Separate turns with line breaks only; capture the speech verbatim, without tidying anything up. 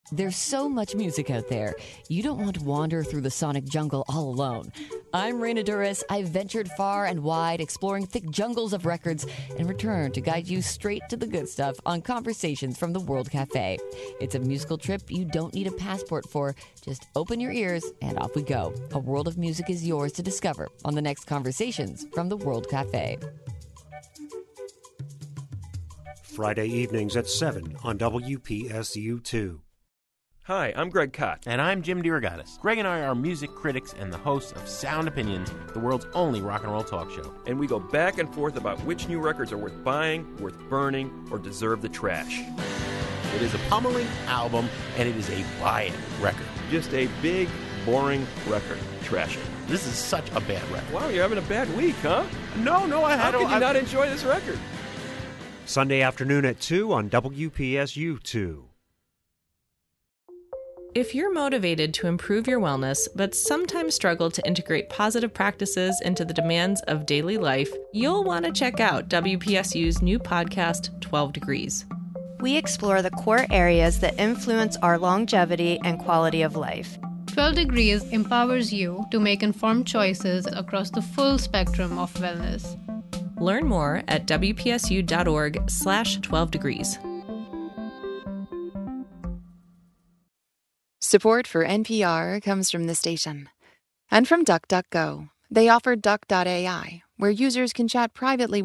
There's so much music out there. You don't want to wander through the sonic jungle all alone. I'm Raina Duras. I've ventured far and wide, exploring thick jungles of records, and return to guide you straight to the good stuff on Conversations from the World Cafe. It's a musical trip you don't need a passport for. Just open your ears and off we go. A world of music is yours to discover on the next Conversations from the World Cafe.
Friday evenings at seven on W P S U two.
Hi, I'm Greg Kot.
And I'm Jim DeRogatis. Greg and I are music critics and the hosts of Sound Opinions, the world's only rock and roll talk show.
And we go back and forth about which new records are worth buying, worth burning, or deserve the trash.
It is a pummeling album, and it is a buy it record.
Just a big, boring record. Trash it.
This is such a bad record.
Wow, you're having a bad week, huh?
No, no, I
How
had
could you
I,
not enjoy this record?
Sunday afternoon at two on W P S U two.
If you're motivated to improve your wellness, but sometimes struggle to integrate positive practices into the demands of daily life, you'll want to check out W P S U's new podcast, twelve degrees.
We explore the core areas that influence our longevity and quality of life.
twelve degrees empowers you to make informed choices across the full spectrum of wellness.
Learn more at wpsu.org slash 12 degrees.
Support for N P R comes from the station and from DuckDuckGo. They offer Duck dot A I, where users can chat privately